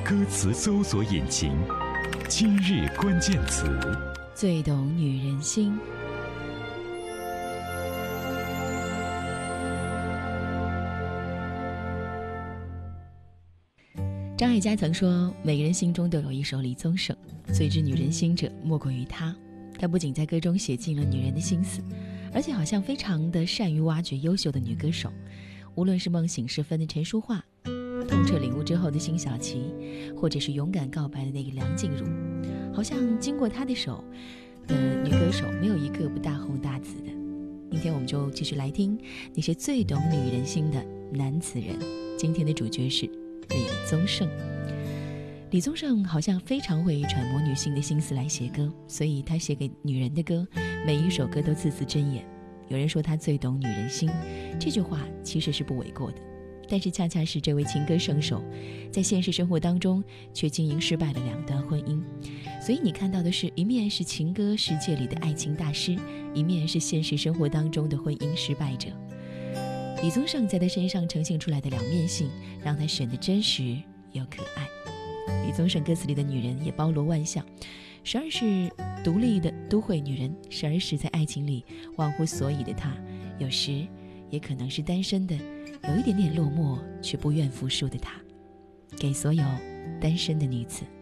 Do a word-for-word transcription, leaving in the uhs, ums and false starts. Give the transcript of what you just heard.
歌词搜索引擎，今日关键词， 最懂女人心。张艾嘉曾说，每个人心中都有一首李宗盛，最知女人心者莫过于他。他不仅在歌中写尽了女人的心思，而且好像非常的善于挖掘优秀的女歌手，无论是梦醒时分的陈淑桦，痛彻领悟之后的辛晓琪，或者是勇敢告白的那个梁静茹，好像经过他的手的女歌手没有一个不大红大紫的。今天我们就继续来听那些最懂女人心的男词人。今天的主角是李宗盛。李宗盛好像非常会揣摩女性的心思来写歌，所以他写给女人的歌，每一首歌都字字真言。有人说他最懂女人心，这句话其实是不为过的，但是恰恰是这位情歌圣手在现实生活当中却经营失败了两段婚姻，所以你看到的是一面是情歌世界里的爱情大师，一面是现实生活当中的婚姻失败者。李宗盛在他身上呈现出来的两面性，让他显得真实又可爱。李宗盛歌词里的女人也包罗万象，时而是独立的都会女人，时而是在爱情里忘乎所以的她，有时也可能是单身的有一点点落寞却不愿服输的她。给所有单身的女子。